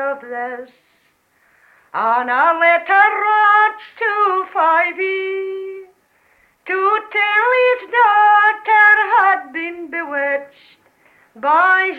childless, and a letter wrote to Fyvie to tell his daughter had been bewitched by